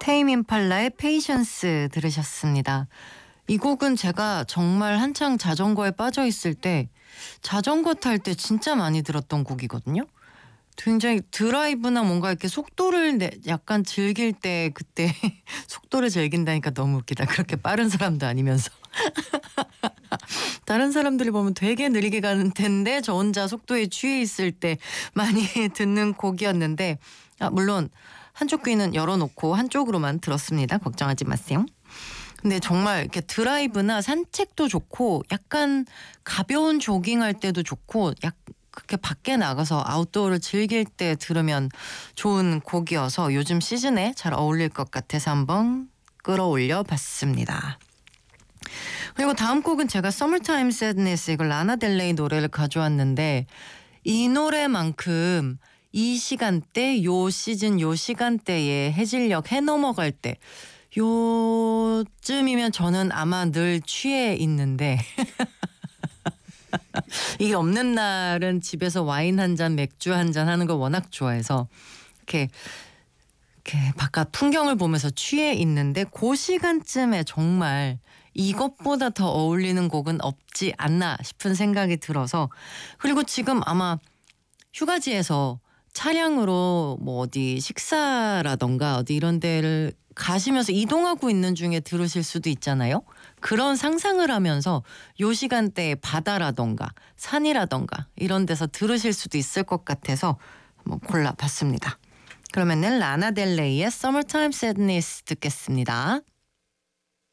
테임 임팔라의 페이션스 들으셨습니다. 이 곡은 제가 정말 한창 자전거에 빠져 있을 때 자전거 탈 때 진짜 많이 들었던 곡이거든요. 굉장히 드라이브나 뭔가 이렇게 속도를 약간 즐길 때 그때 속도를 즐긴다니까 너무 웃기다. 그렇게 빠른 사람도 아니면서 다른 사람들이 보면 되게 느리게 가는 텐데 저 혼자 속도에 취해 있을 때 많이 듣는 곡이었는데 물론 한쪽 귀는 열어놓고 한쪽으로만 들었습니다. 걱정하지 마세요. 근데 정말 이렇게 드라이브나 산책도 좋고 약간 가벼운 조깅할 때도 좋고 그렇게 밖에 나가서 아웃도어를 즐길 때 들으면 좋은 곡이어서 요즘 시즌에 잘 어울릴 것 같아서 한번 끌어올려 봤습니다. 그리고 다음 곡은 제가 Summertime Sadness 이걸 라나델레이 노래를 가져왔는데 이 노래만큼 이 시간대 요 시즌 요 시간대에 해질녘 해 넘어갈 때 요쯤이면 저는 아마 늘 취해 있는데 이게 없는 날은 집에서 와인 한 잔 맥주 한 잔 하는 걸 워낙 좋아해서 이렇게 바깥 풍경을 보면서 취해 있는데 그 시간쯤에 정말 이것보다 더 어울리는 곡은 없지 않나 싶은 생각이 들어서 그리고 지금 아마 휴가지에서 차량으로 뭐 어디 식사라던가 어디 이런 데를 가시면서 이동하고 있는 중에 들으실 수도 있잖아요. 그런 상상을 하면서 요 시간대에 바다라던가 산이라던가 이런 데서 들으실 수도 있을 것 같아서 한번 골라봤습니다. 그러면은 라나델레이의 Summertime Sadness 듣겠습니다.